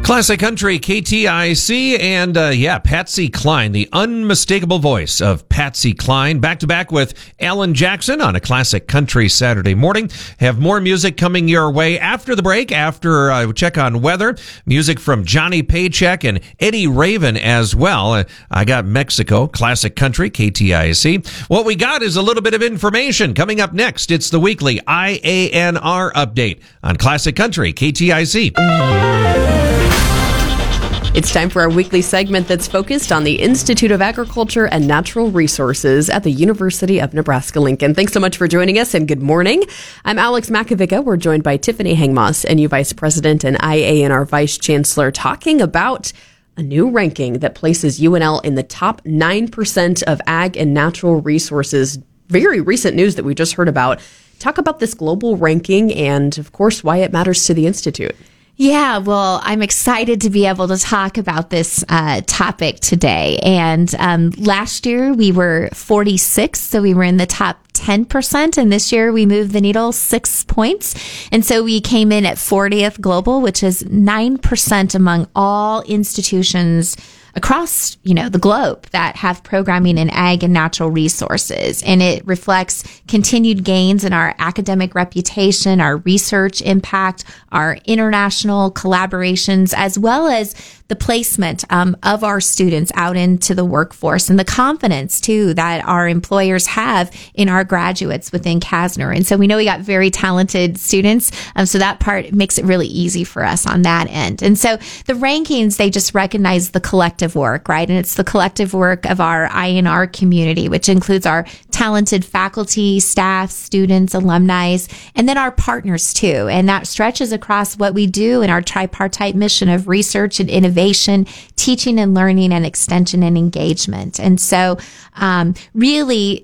Classic Country, KTIC, and Patsy Cline, the unmistakable voice of Patsy Cline, back-to-back with Alan Jackson on a Classic Country Saturday morning. Have more music coming your way after the break, after I check on weather. Music from Johnny Paycheck and Eddie Raven as well. I got Mexico, Classic Country, KTIC. What we got is a little bit of information. Coming up next, it's the weekly IANR update on Classic Country, KTIC. It's time for our weekly segment that's focused on the Institute of Agriculture and Natural Resources at the University of Nebraska-Lincoln. Thanks so much for joining us, and good morning. I'm Alex Makovica. We're joined by Tiffany Hengmas, NU Vice President and IANR Vice Chancellor, talking about a new ranking that places UNL in the top 9% of ag and natural resources. Very recent news that we just heard about. Talk about this global ranking and, of course, why it matters to the Institute. Yeah, well, I'm excited to be able to talk about this topic today. And last year we were 46, so we were in the top 10%. And this year we moved the needle 6 points. And so we came in at 40th global, which is 9% among all institutions across, the globe that have programming in ag and natural resources. And it reflects continued gains in our academic reputation, our research impact, our international collaborations, as well as the placement of our students out into the workforce and the confidence, too, that our employers have in our graduates within Kasner. And so we know we got very talented students, so that part makes it really easy for us on that end. And so the rankings, they just recognize the collective work, right? And it's the collective work of our INR community, which includes our talented faculty, staff, students, alumni, and then our partners, too. And that stretches across what we do in our tripartite mission of research and innovation, teaching and learning, and extension and engagement. And so really